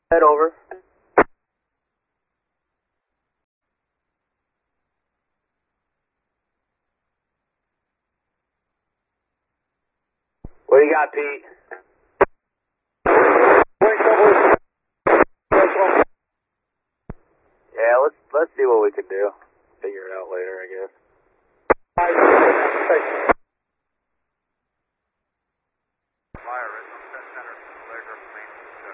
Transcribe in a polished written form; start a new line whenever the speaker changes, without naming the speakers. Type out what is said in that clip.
Head over. What do you got, Pete? Yeah, let's see what we can do. Figure it out later, I guess.